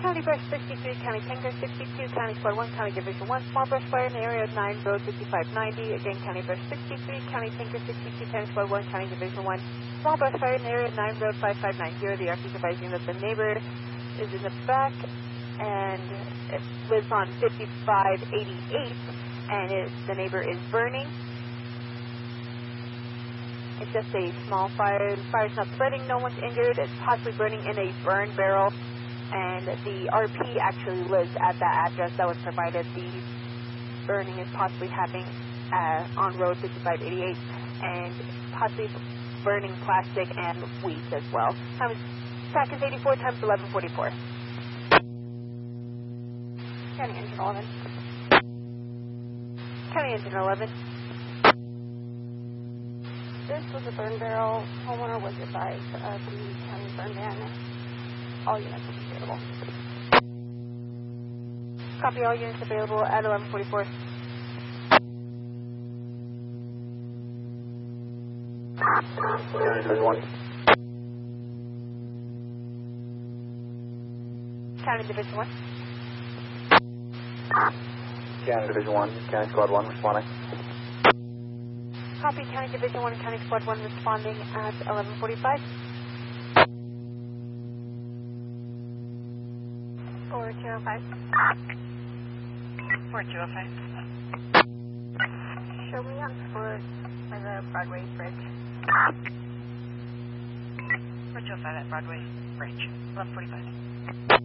County Brush 63, County Tanker 62, County Squad 1, County Division 1, small brush fire in the area of 9, road 5590. Again, County Brush 63, County Tanker 62, County Squad 1, County Division 1, small brush fire in the area of 9, road 5590. The officer is advising that the neighbor is in the back and it lives on 5588, and the neighbor is burning. It's just a small fire. The fire's not spreading, no one's injured. It's possibly burning in a burn barrel, and the RP actually lives at that address that was provided. The burning is possibly happening on road 5588, and possibly burning plastic and weeds as well. Time is seconds 84 times 11:44. County Engine 11. County Engine 11. This was a burn barrel. Homeowner was advised of the county burn ban. All units will be available. Copy, all units available at 11:44. County Division 1. County Division 1. County Division 1, County Squad 1 responding. Copy, County Division 1, County Squad 1 responding at 11:45. 4205. 4205. Show me on foot by the Broadway Bridge. 4205 at Broadway Bridge, 11:45.